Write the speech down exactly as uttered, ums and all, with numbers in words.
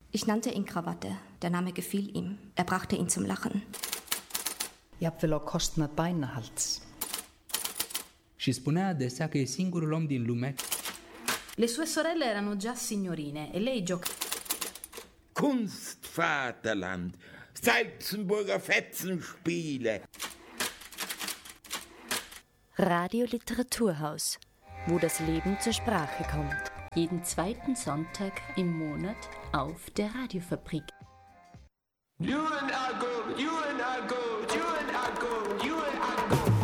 Ich nannte ihn Krawatte. Der Name gefiel ihm. Er brachte ihn zum Lachen. Jafnvel á kostnað bænahalds. Și spunea adesea că e singurul om din lume. Le sue sorelle erano già signorine e lei giocava. Kunstvaterland, Salzenburger Fetzenspiele. Radio Literaturhaus, wo das Leben zur Sprache kommt. Jeden zweiten Sonntag im Monat auf der Radiofabrik. You and I go, you and I go, you and I go, you and I go.